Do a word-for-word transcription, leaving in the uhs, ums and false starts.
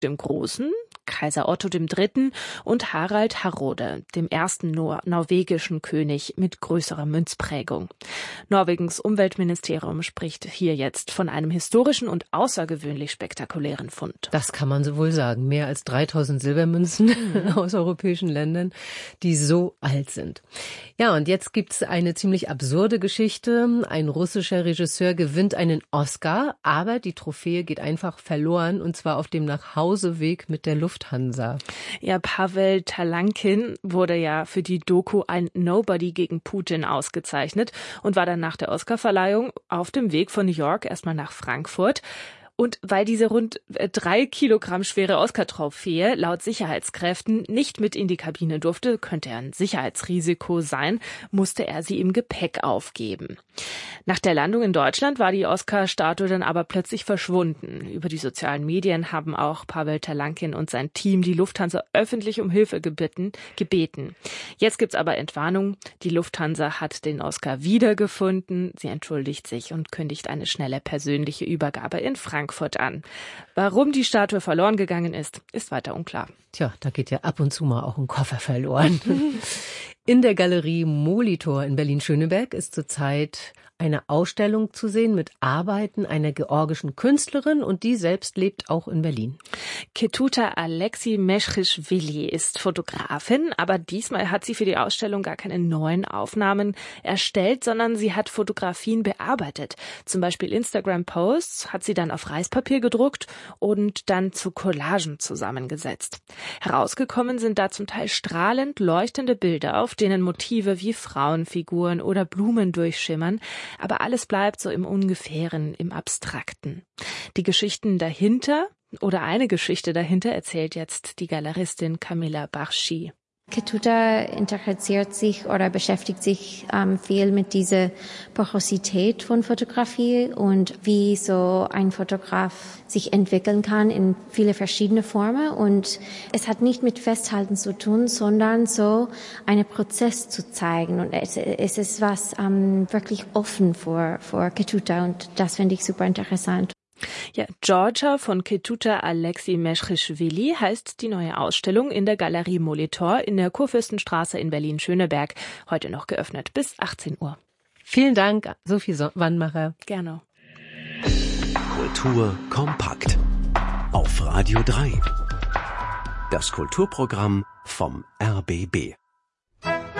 dem Großen, Kaiser Otto der Dritte und Harald Harrode, dem ersten nor- norwegischen König mit größerer Münzprägung. Norwegens Umweltministerium spricht hier jetzt von einem historischen und außergewöhnlich spektakulären Fund. Das kann man so wohl sagen. Mehr als dreitausend Silbermünzen mhm. aus europäischen Ländern, die so alt sind. Ja, und jetzt gibt's eine ziemlich absurde Geschichte. Ein russischer Regisseur gewinnt einen Oscar, aber die Trophäe geht einfach verloren, und zwar auf dem Nachhauseweg mit der Lufthansa. Ja, Pavel Talankin wurde ja für die Doku Ein Nobody gegen Putin ausgezeichnet und war dann nach der Oscarverleihung auf dem Weg von New York erstmal nach Frankfurt. Und weil diese rund drei Kilogramm schwere Oscar-Trophäe laut Sicherheitskräften nicht mit in die Kabine durfte, könnte er ein Sicherheitsrisiko sein, musste er sie im Gepäck aufgeben. Nach der Landung in Deutschland war die Oscar-Statue dann aber plötzlich verschwunden. Über die sozialen Medien haben auch Pavel Talankin und sein Team die Lufthansa öffentlich um Hilfe gebeten. gebeten. Jetzt gibt's aber Entwarnung. Die Lufthansa hat den Oscar wiedergefunden. Sie entschuldigt sich und kündigt eine schnelle persönliche Übergabe in Frankfurt an. Warum die Statue verloren gegangen ist, ist weiter unklar. Tja, da geht ja ab und zu mal auch ein Koffer verloren. In der Galerie Molitor in Berlin-Schöneberg ist zurzeit eine Ausstellung zu sehen mit Arbeiten einer georgischen Künstlerin, und die selbst lebt auch in Berlin. Ketuta Alexi Meschrischvili ist Fotografin, aber diesmal hat sie für die Ausstellung gar keine neuen Aufnahmen erstellt, sondern sie hat Fotografien bearbeitet. Zum Beispiel Instagram-Posts hat sie dann auf Reispapier gedruckt und dann zu Collagen zusammengesetzt. Herausgekommen sind da zum Teil strahlend leuchtende Bilder, auf denen Motive wie Frauenfiguren oder Blumen durchschimmern, aber alles bleibt so im Ungefähren, im Abstrakten. Die Geschichten dahinter oder eine Geschichte dahinter erzählt jetzt die Galeristin Camilla Barschi. Ketuta interessiert sich oder beschäftigt sich ähm, viel mit dieser Porosität von Fotografie und wie so ein Fotograf sich entwickeln kann in viele verschiedene Formen. Und es hat nicht mit Festhalten zu tun, sondern so einen Prozess zu zeigen. Und es, es ist was ähm, wirklich offen vor, vor Ketuta, und das finde ich super interessant. Ja, Georgia von Ketuta Alexi Meschrischvili heißt die neue Ausstellung in der Galerie Molitor in der Kurfürstenstraße in Berlin-Schöneberg. Heute noch geöffnet bis achtzehn Uhr. Vielen Dank, Sophie Wannmacher. Gerne. Kultur kompakt auf Radio drei. Das Kulturprogramm vom R B B.